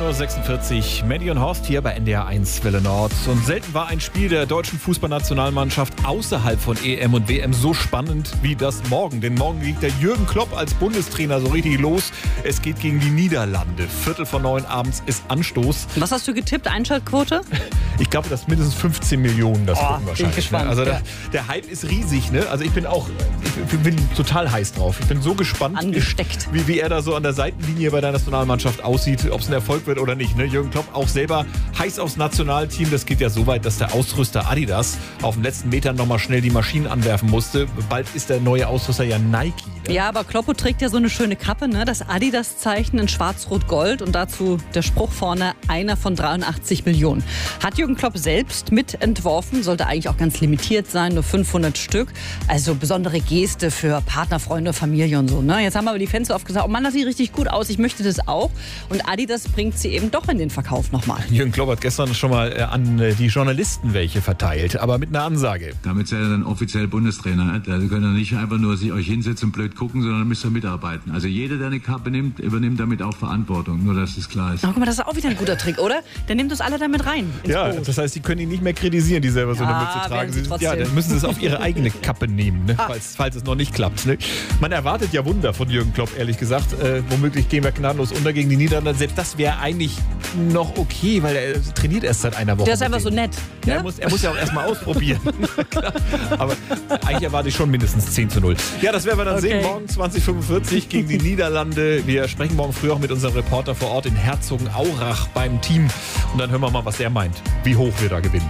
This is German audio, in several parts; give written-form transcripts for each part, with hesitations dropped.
9.46 Uhr. Mandy und Horst hier bei NDR 1 Welle Nord. Und selten war ein Spiel der deutschen Fußballnationalmannschaft außerhalb von EM und WM so spannend wie das morgen. Denn morgen liegt der Jürgen Klopp als Bundestrainer so richtig los. Es geht gegen die Niederlande. 8:45 abends ist Anstoß. Was hast du getippt? Einschaltquote? Ich glaube, dass mindestens 15 Millionen das gucken wahrscheinlich. Bin gespannt, Also ja. der Hype ist riesig. Ne? Also ich bin total heiß drauf. Ich bin so gespannt, Angesteckt. wie er da so an der Seitenlinie bei der Nationalmannschaft aussieht, ob es ein Erfolg wird oder nicht. Ne? Jürgen Klopp auch selber heiß aufs Nationalteam. Das geht ja so weit, dass der Ausrüster Adidas auf den letzten Metern nochmal schnell die Maschinen anwerfen musste. Bald ist der neue Ausrüster ja Nike. Ne? Ja, aber Kloppo trägt ja so eine schöne Kappe, ne? Das Adidas-Zeichen in schwarz-rot-gold und dazu der Spruch vorne, einer von 83 Millionen. Hat Jürgen Klopp selbst mitentworfen, sollte eigentlich auch ganz limitiert sein, nur 500 Stück. Also besondere Geste für Partner, Freunde, Familie und so. Ne? Jetzt haben aber die Fans so oft gesagt, oh Mann, das sieht richtig gut aus, ich möchte das auch. Und Adidas bringt sie eben doch in den Verkauf nochmal. Jürgen Klopp hat gestern schon mal an die Journalisten welche verteilt, aber mit einer Ansage. Damit seid ihr dann offiziell Bundestrainer. Da könnt ihr nicht einfach nur euch hinsetzen und blöd gucken, sondern müsst ihr mitarbeiten. Also jeder, der eine Kappe nimmt, übernimmt damit auch Verantwortung. Nur, dass es klar ist. Ach, guck mal, das ist auch wieder ein guter Trick, oder? Der nimmt uns alle damit rein. Ja, Boot. das heißt, sie können ihn nicht mehr kritisieren, die selber so eine Mütze tragen. werden sie trotzdem. Ja, dann müssen sie es auf ihre eigene Kappe nehmen, ne? falls es noch nicht klappt. Ne? Man erwartet ja Wunder von Jürgen Klopp, ehrlich gesagt. Womöglich gehen wir gnadenlos unter gegen die Niederlande. Selbst das wäre eigentlich noch okay, weil er trainiert erst seit einer Woche. Der ist einfach so nett. Ne? Ja, er muss ja auch erstmal ausprobieren. Aber eigentlich erwarte ich schon mindestens 10:0. Ja, das werden wir dann sehen. Morgen 20:45 gegen die Niederlande. Wir sprechen morgen früh auch mit unserem Reporter vor Ort in Herzogenaurach beim Team. Und dann hören wir mal, was der meint, wie hoch wir da gewinnen.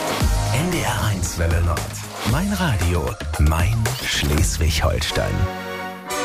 NDR 1 Welle Nord. Mein Radio, mein Schleswig-Holstein.